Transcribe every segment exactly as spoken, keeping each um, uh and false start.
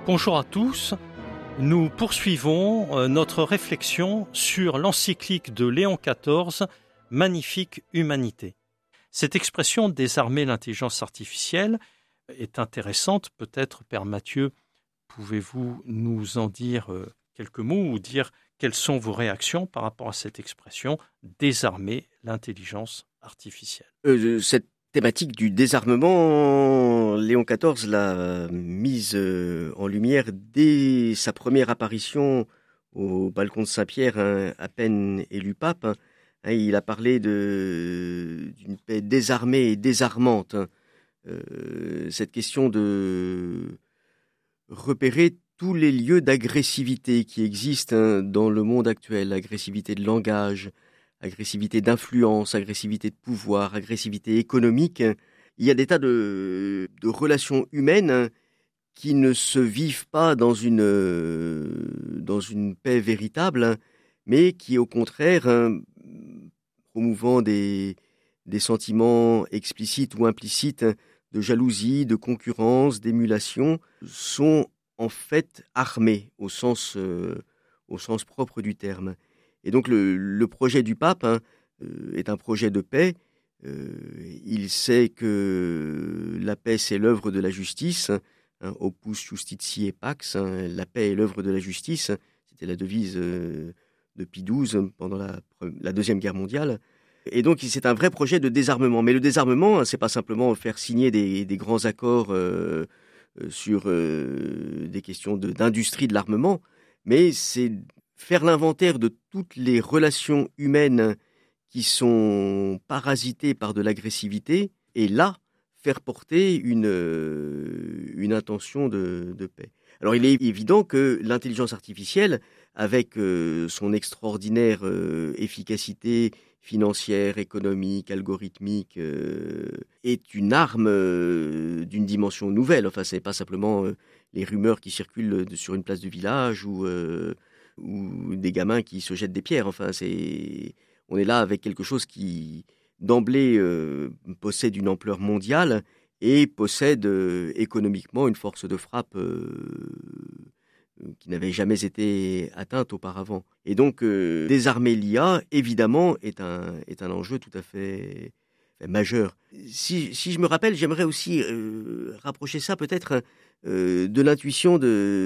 Bonjour à tous, nous poursuivons notre réflexion sur l'encyclique de Léon quatorze, Magnifique humanité. Cette expression « désarmer l'intelligence artificielle » est intéressante. Peut-être, Père Mathieu, pouvez-vous nous en dire quelques mots ou dire quelles sont vos réactions par rapport à cette expression « désarmer l'intelligence artificielle » euh, Cette thématique du désarmement, Léon quatorze l'a mise en lumière dès sa première apparition au balcon de Saint-Pierre, hein, à peine élu pape. Hein. Il a parlé de, d'une paix désarmée et désarmante. Hein. Euh, cette question de repérer tous les lieux d'agressivité qui existent, hein, dans le monde actuel, agressivité de langage, agressivité d'influence, agressivité de pouvoir, agressivité économique. Il y a des tas de, de relations humaines qui ne se vivent pas dans une, dans une paix véritable, mais qui, au contraire, promouvant des, des sentiments explicites ou implicites de jalousie, de concurrence, d'émulation, sont en fait armés au sens, euh, au sens propre du terme. Et donc le, le projet du pape, hein, euh, est un projet de paix. Euh, il sait que la paix, c'est l'œuvre de la justice, hein, opus justitiae pax, hein, la paix est l'œuvre de la justice. C'était la devise euh, de Pie douze pendant la, la Deuxième Guerre mondiale. Et donc c'est un vrai projet de désarmement. Mais le désarmement, hein, c'est pas simplement faire signer des, des grands accords euh, sur euh, des questions de, d'industrie de l'armement, mais c'est faire l'inventaire de toutes les relations humaines qui sont parasitées par de l'agressivité, et là, faire porter une, une intention de, de paix. Alors il est évident que l'intelligence artificielle, avec son extraordinaire efficacité financière, économique, algorithmique, est une arme d'une dimension nouvelle. Enfin, ce n'est pas simplement les rumeurs qui circulent sur une place de village ou... ou des gamins qui se jettent des pierres. Enfin, c'est, on est là avec quelque chose qui, d'emblée, euh, possède une ampleur mondiale et possède euh, économiquement une force de frappe euh, qui n'avait jamais été atteinte auparavant. Et donc, euh, désarmer l'I A, évidemment, est un, est un enjeu tout à fait majeur. Si, si je me rappelle, j'aimerais aussi euh, rapprocher ça peut-être euh, de l'intuition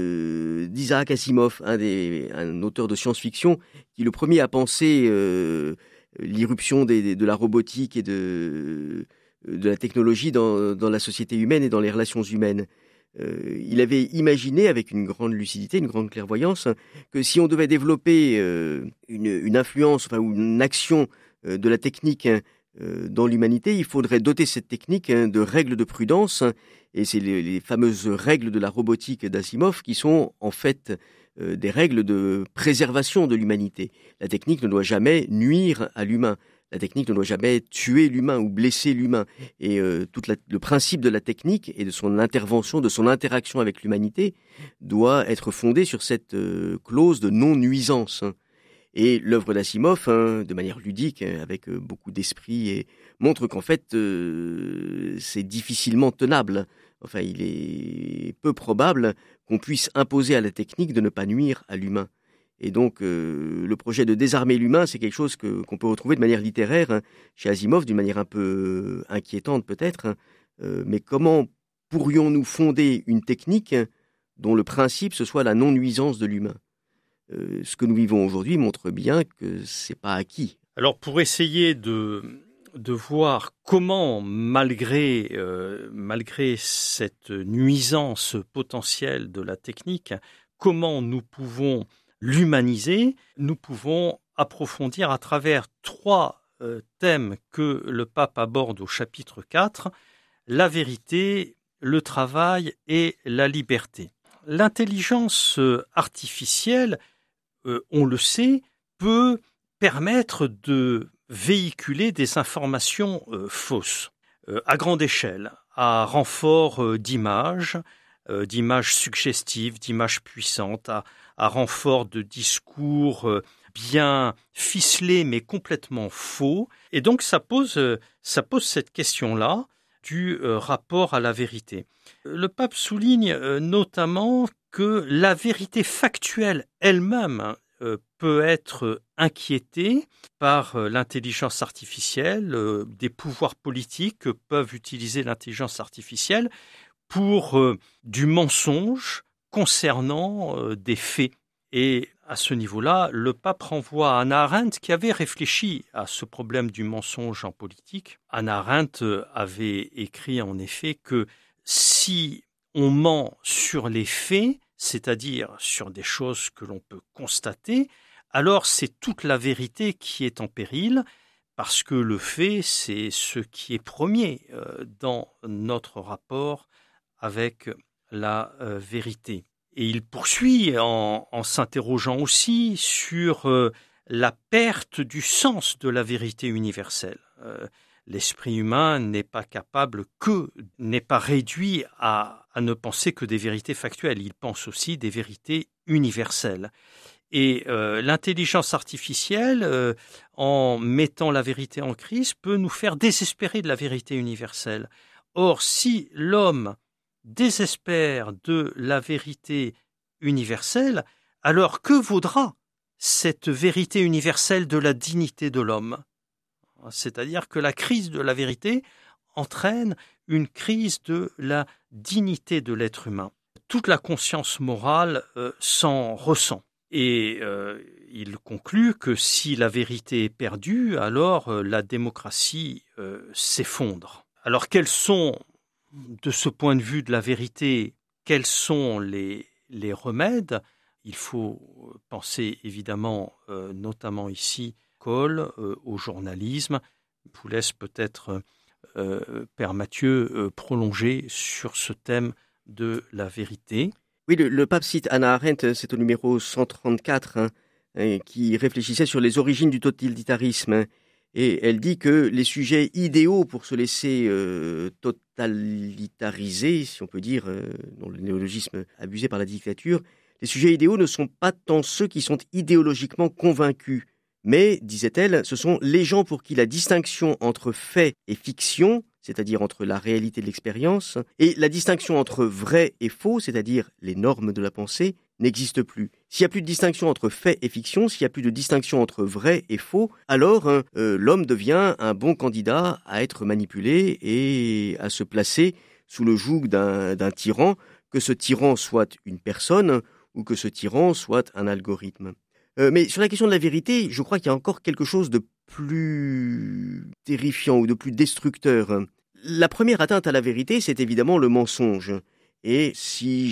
de, d'Isaac Asimov, un, des, un auteur de science-fiction, qui le premier a pensé euh, l'irruption des, de la robotique et de, de la technologie dans, dans la société humaine et dans les relations humaines. Euh, il avait imaginé, avec une grande lucidité, une grande clairvoyance, que si on devait développer euh, une, une influence, enfin, ou une action euh, de la technique, hein, dans l'humanité, il faudrait doter cette technique, hein, de règles de prudence, et c'est les, les fameuses règles de la robotique d'Asimov qui sont en fait euh, des règles de préservation de l'humanité. La technique ne doit jamais nuire à l'humain, la technique ne doit jamais tuer l'humain ou blesser l'humain, et euh, tout le principe de la technique et de son intervention, de son interaction avec l'humanité doit être fondé sur cette euh, clause de non-nuisance. Et l'œuvre d'Asimov, hein, de manière ludique, avec euh, beaucoup d'esprit, et montre qu'en fait, euh, c'est difficilement tenable. Enfin, il est peu probable qu'on puisse imposer à la technique de ne pas nuire à l'humain. Et donc, euh, le projet de désarmer l'humain, c'est quelque chose que, qu'on peut retrouver de manière littéraire, hein, chez Asimov, d'une manière un peu inquiétante peut-être. Hein, euh, mais comment pourrions-nous fonder une technique dont le principe, ce soit la non-nuisance de l'humain ? Euh, ce que nous vivons aujourd'hui montre bien que c'est pas acquis. Alors pour essayer de, de voir comment, malgré, euh, malgré cette nuisance potentielle de la technique, comment nous pouvons l'humaniser, nous pouvons approfondir à travers trois euh, thèmes que le pape aborde au chapitre quatre, la vérité, le travail et la liberté. L'intelligence artificielle, Euh, on le sait, peut permettre de véhiculer des informations euh, fausses euh, à grande échelle, à renfort euh, d'images, euh, d'images suggestives, d'images puissantes, à, à renfort de discours euh, bien ficelés mais complètement faux. Et donc ça pose, euh, ça pose cette question-là. du euh, rapport à la vérité. Le pape souligne euh, notamment que la vérité factuelle elle-même euh, peut être inquiétée par euh, l'intelligence artificielle. Euh, des pouvoirs politiques peuvent utiliser l'intelligence artificielle pour euh, du mensonge concernant euh, des faits. Et à ce niveau-là, le pape renvoie à Hannah Arendt qui avait réfléchi à ce problème du mensonge en politique. Hannah Arendt avait écrit en effet que si on ment sur les faits, c'est-à-dire sur des choses que l'on peut constater, alors c'est toute la vérité qui est en péril, parce que le fait, c'est ce qui est premier euh, dans notre rapport avec la euh, vérité. Et il poursuit en, en s'interrogeant aussi sur euh, la perte du sens de la vérité universelle. Euh, l'esprit humain n'est pas capable que, n'est pas réduit à, à ne penser que des vérités factuelles. Il pense aussi des vérités universelles. Et euh, l'intelligence artificielle, euh, en mettant la vérité en crise, peut nous faire désespérer de la vérité universelle. Or, si l'homme désespère de la vérité universelle, alors que vaudra cette vérité universelle de la dignité de l'homme ? C'est-à-dire que la crise de la vérité entraîne une crise de la dignité de l'être humain. Toute la conscience morale euh, s'en ressent. Et euh, il conclut que si la vérité est perdue, alors euh, la démocratie euh, s'effondre. Alors quels sont, de ce point de vue de la vérité, quels sont les, les remèdes ? Il faut penser évidemment, euh, notamment ici, Cole, euh, au journalisme. Je vous laisse peut-être, euh, Père Mathieu, euh, prolonger sur ce thème de la vérité. Oui, le, le pape cite Hannah Arendt, c'est au numéro cent trente-quatre, hein, hein, qui réfléchissait sur les origines du totalitarisme. Hein, et elle dit que les sujets idéaux pour se laisser euh, totalitariser, si on peut dire, euh, dans le néologisme abusé par la dictature, les sujets idéaux ne sont pas tant ceux qui sont idéologiquement convaincus, mais, disait-elle, ce sont les gens pour qui la distinction entre fait et fiction, c'est-à-dire entre la réalité de l'expérience, et la distinction entre vrai et faux, c'est-à-dire les normes de la pensée, n'existe plus. S'il n'y a plus de distinction entre fait et fiction, s'il n'y a plus de distinction entre vrai et faux, alors euh, l'homme devient un bon candidat à être manipulé et à se placer sous le joug d'un, d'un tyran, que ce tyran soit une personne ou que ce tyran soit un algorithme. Euh, mais sur la question de la vérité, je crois qu'il y a encore quelque chose de plus terrifiant ou de plus destructeur. La première atteinte à la vérité, c'est évidemment le mensonge. Et si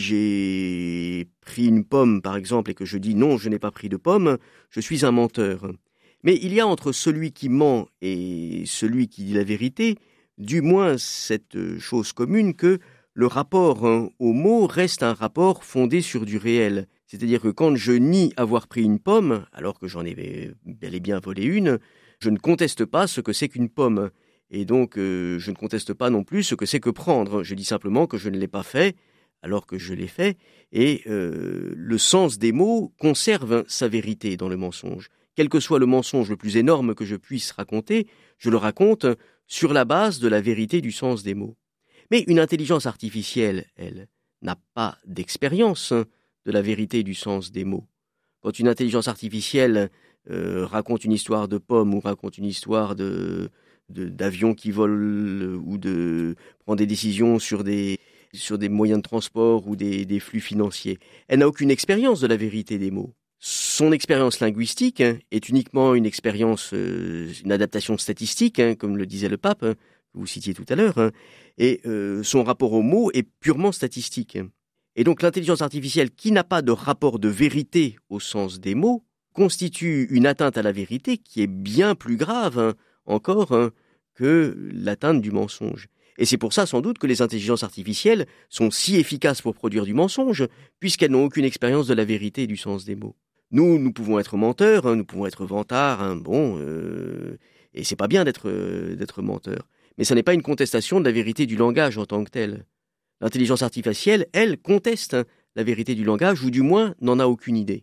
j'ai pris une pomme, par exemple, et que je dis non, je n'ai pas pris de pomme, je suis un menteur. Mais il y a entre celui qui ment et celui qui dit la vérité, du moins cette chose commune que le rapport hein, au mot reste un rapport fondé sur du réel. C'est-à-dire que quand je nie avoir pris une pomme, alors que j'en ai bel et bien volé une, je ne conteste pas ce que c'est qu'une pomme. Et donc, euh, je ne conteste pas non plus ce que c'est que prendre. Je dis simplement que je ne l'ai pas fait, alors que je l'ai fait. Et euh, le sens des mots conserve sa vérité dans le mensonge. Quel que soit le mensonge le plus énorme que je puisse raconter, je le raconte sur la base de la vérité du sens des mots. Mais une intelligence artificielle, elle, n'a pas d'expérience de la vérité du sens des mots. Quand une intelligence artificielle euh, raconte une histoire de pomme ou raconte une histoire de, de, d'avion qui vole ou de prend des décisions sur des, sur des moyens de transport ou des, des flux financiers, elle n'a aucune expérience de la vérité des mots. Son expérience linguistique hein, est uniquement une expérience, euh, une adaptation statistique, hein, comme le disait le pape, hein, que vous citiez tout à l'heure, hein, et euh, son rapport aux mots est purement statistique. Et donc l'intelligence artificielle qui n'a pas de rapport de vérité au sens des mots constitue une atteinte à la vérité qui est bien plus grave hein, encore hein, que l'atteinte du mensonge. Et c'est pour ça sans doute que les intelligences artificielles sont si efficaces pour produire du mensonge, puisqu'elles n'ont aucune expérience de la vérité et du sens des mots. Nous, nous pouvons être menteurs, hein, nous pouvons être vantards, hein, bon, euh, et c'est pas bien d'être, euh, d'être menteur. Mais ça n'est pas une contestation de la vérité du langage en tant que tel. L'intelligence artificielle, elle, conteste la vérité du langage, ou du moins n'en a aucune idée.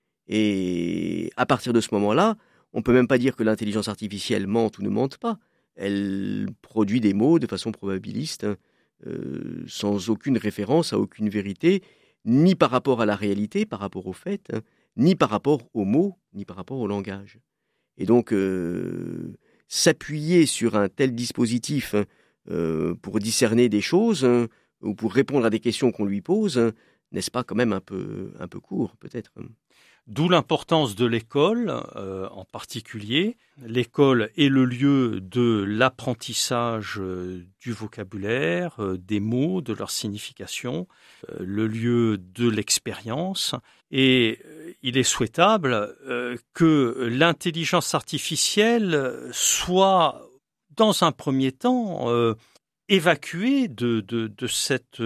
Et à partir de ce moment-là, on peut même pas dire que l'intelligence artificielle mente ou ne mente pas. elle produit des mots de façon probabiliste, hein, euh, sans aucune référence à aucune vérité, ni par rapport à la réalité, par rapport aux faits, hein, ni par rapport aux mots, ni par rapport au langage. Et donc, euh, s'appuyer sur un tel dispositif hein, euh, pour discerner des choses hein, ou pour répondre à des questions qu'on lui pose, hein, n'est-ce pas quand même un peu, un peu court, peut-être? D'où l'importance de l'école euh, en particulier. L'école est le lieu de l'apprentissage euh, du vocabulaire, euh, des mots, de leur signification, euh, le lieu de l'expérience. Et euh, il est souhaitable euh, que l'intelligence artificielle soit, dans un premier temps, euh, évacuée de, de, de, cette,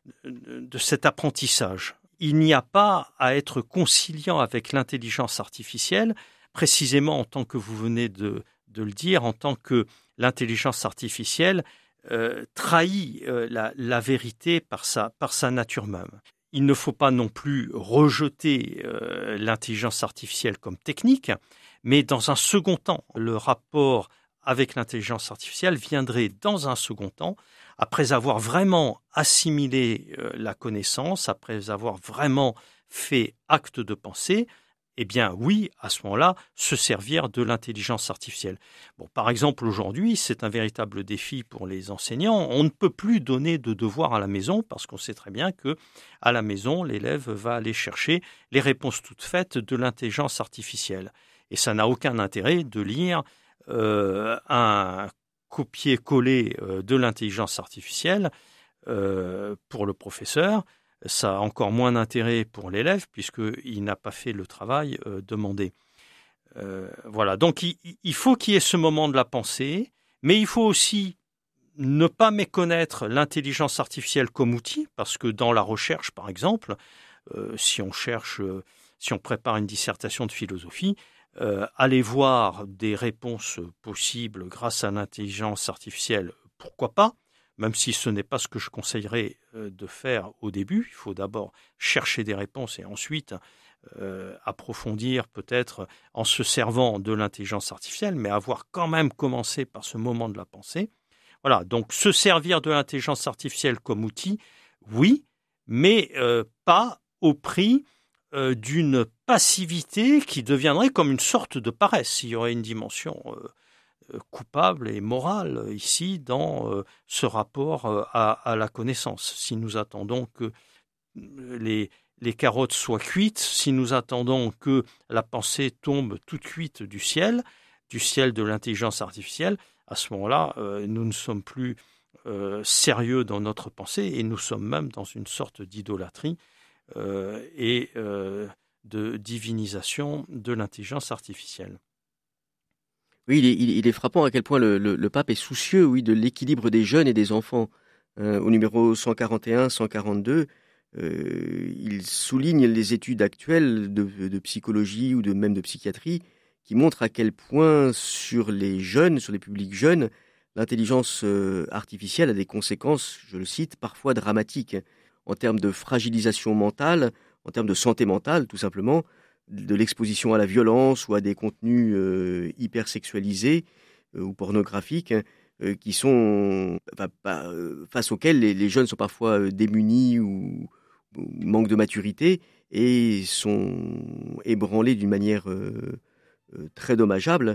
de cet apprentissage. Il n'y a pas à être conciliant avec l'intelligence artificielle, précisément en tant que vous venez de, de le dire, en tant que l'intelligence artificielle euh, trahit euh, la, la vérité par sa, par sa nature même. Il ne faut pas non plus rejeter euh, l'intelligence artificielle comme technique, mais dans un second temps, le rapport avec l'intelligence artificielle viendrait dans un second temps, après avoir vraiment assimilé euh, la connaissance, après avoir vraiment fait acte de pensée, eh bien oui, à ce moment-là, se servir de l'intelligence artificielle. Bon, par exemple, aujourd'hui, c'est un véritable défi pour les enseignants. On ne peut plus donner de devoirs à la maison parce qu'on sait très bien que à la maison, l'élève va aller chercher les réponses toutes faites de l'intelligence artificielle. Et ça n'a aucun intérêt de lire euh, un copier-coller euh, de l'intelligence artificielle euh, pour le professeur. Ça a encore moins d'intérêt pour l'élève puisqu'il n'a pas fait le travail euh, demandé. Euh, voilà, donc il, il faut qu'il y ait ce moment de la pensée, mais il faut aussi ne pas méconnaître l'intelligence artificielle comme outil, parce que dans la recherche, par exemple, euh, si on cherche, euh, si on prépare une dissertation de philosophie, euh, aller voir des réponses possibles grâce à l'intelligence artificielle, pourquoi pas? Même si ce n'est pas ce que je conseillerais de faire au début. Il faut d'abord chercher des réponses et ensuite euh, approfondir peut-être en se servant de l'intelligence artificielle, mais avoir quand même commencé par ce moment de la pensée. Voilà, donc se servir de l'intelligence artificielle comme outil, oui, mais euh, pas au prix euh, d'une passivité qui deviendrait comme une sorte de paresse. Il y aurait une dimension euh, coupable et morale ici dans euh, ce rapport euh, à, à la connaissance. Si nous attendons que les, les carottes soient cuites, si nous attendons que la pensée tombe toute cuite du ciel, du ciel de l'intelligence artificielle, à ce moment-là, euh, nous ne sommes plus euh, sérieux dans notre pensée et nous sommes même dans une sorte d'idolâtrie euh, et euh, de divinisation de l'intelligence artificielle. Oui, il est, il est frappant à quel point le, le, le pape est soucieux, oui, de l'équilibre des jeunes et des enfants. Euh, au numéro cent quarante et un cent quarante-deux, euh, il souligne les études actuelles de, de psychologie ou de même de psychiatrie qui montrent à quel point sur les jeunes, sur les publics jeunes, l'intelligence euh, artificielle a des conséquences, je le cite, parfois dramatiques, en termes de fragilisation mentale, en termes de santé mentale, tout simplement, de l'exposition à la violence ou à des contenus euh, hypersexualisés euh, ou pornographiques euh, qui sont enfin, pas, euh, face auxquels les, les jeunes sont parfois euh, démunis ou, ou manquent de maturité et sont ébranlés d'une manière euh, euh, très dommageable.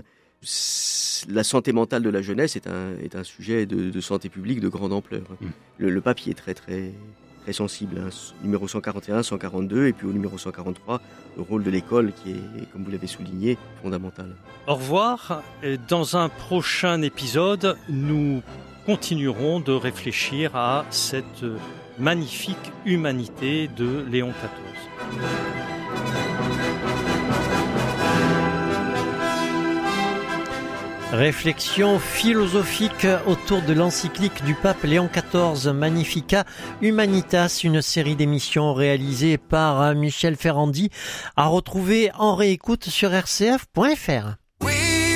La santé mentale de la jeunesse est un, est un sujet de, de santé publique de grande ampleur. Mmh. Le, le pape y est très très très sensible, hein. Numéro cent quarante et un, cent quarante-deux, et puis au numéro cent quarante-trois, le rôle de l'école qui est, comme vous l'avez souligné, fondamental. Au revoir. Dans un prochain épisode, nous continuerons de réfléchir à cette magnifique humanité de Léon quatorze. Réflexion philosophique autour de l'encyclique du pape Léon quatorze, Magnificat Humanitas, une série d'émissions réalisées par Michel Ferrandi, à retrouver en réécoute sur r c f point f r.